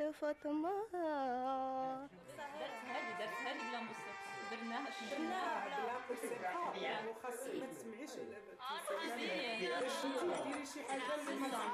فاطمة. درتها لي بلا موسيقى، درناها بلا موسيقى وخاصك ما تسمعيش مزيان باش ديري شي حاجه اللي ما